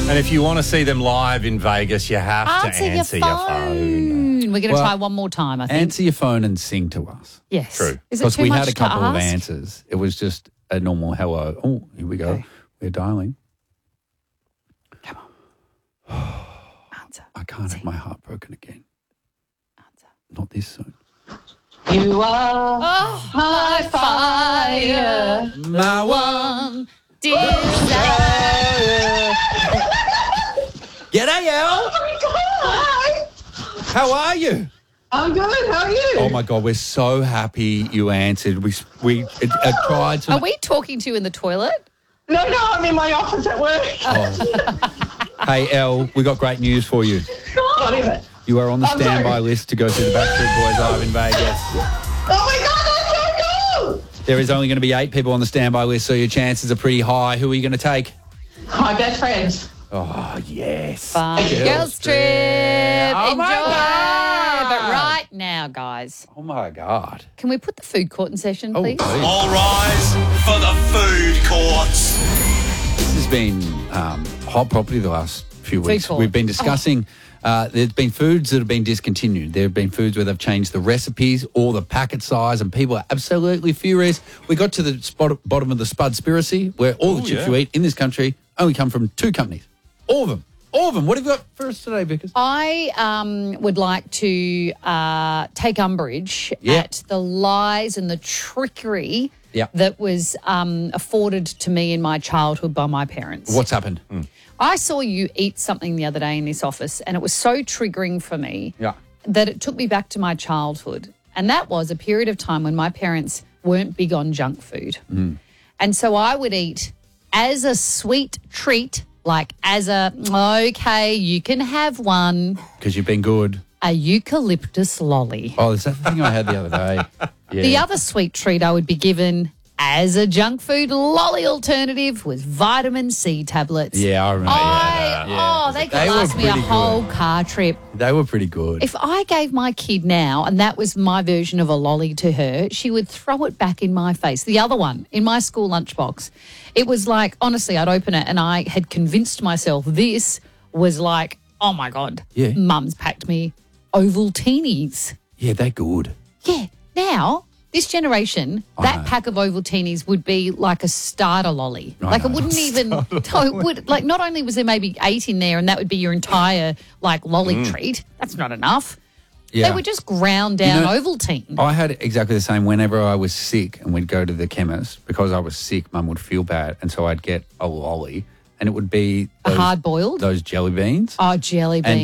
And if you want to see them live in Vegas, you have to answer your phone. We're going to try one more time, I think. Answer your phone and sing to us. Yes. True. Is it Because too we much had a to couple of ask? answers. It was just a normal hello. Oh, here we go. Okay. We're dialing. Come on. Answer. I can't have my heart broken again. Answer. Not this soon. You are my fire. My One desire. G'day, El. Hi. How are you? I'm good. How are you? Oh, my God. We're so happy you answered. We tried to... Are we talking to you in the toilet? No, I'm in my office at work. Hey, El, we got great news for you. What is it? You are on the I'm standby sorry. list to go to the Backstreet Boys live in Vegas. Oh my God, that's so cool! There is only going to be 8 people on the standby list, so your chances are pretty high. Who are you going to take? My best friends. Oh, yes. Fun girls trip. Oh, Enjoy. my God. But right now, guys, Oh, my God. can we put the food court in session, Oh, please? please. All rise for the food courts. This has been hot property the last few weeks. court. We've been discussing there's been foods that have been discontinued. There have been foods where they've changed the recipes or the packet size, and people are absolutely furious. We got to the bottom of the Spudspiracy, where all the chips you eat in this country only come from 2 companies. All of them. All of them. What have you got for us today, Vickers? I would like to take umbrage at the lies and the trickery that was afforded to me in my childhood by my parents. What's happened? I saw you eat something the other day in this office, and it was so triggering for me that it took me back to my childhood. And that was a period of time when my parents weren't big on junk food. And so I would eat as a sweet treat, like as a, okay, you can have one, Because you've been good. a eucalyptus lolly. Oh, is that the thing I had the other day? Yeah. The other sweet treat I would be given as a junk food lolly alternative was vitamin C tablets. Yeah, I remember. They could They were last me a pretty whole car trip. They were pretty good. If I gave my kid now, and that was my version of a lolly to her, she would throw it back in my face. The other one, in my school lunchbox, it was like, honestly, I'd open it and I had convinced myself this was like, oh my God, Yeah. Mum's packed me Ovaltinis. Yeah, they're good. Yeah. Now, this generation, that know. pack of Ovaltinis would be like a starter lolly. I Like it know. wouldn't even, no, it would, like not only was there maybe 8 in there and that would be your entire like lolly treat, that's not enough. Yeah. They were just ground down You know, Ovaltine. I had exactly the same. Whenever I was sick and we'd go to the chemist, because I was sick, Mum would feel bad. And so I'd get a lolly and it would be A hard-boiled? those jelly beans. Oh, jelly beans. And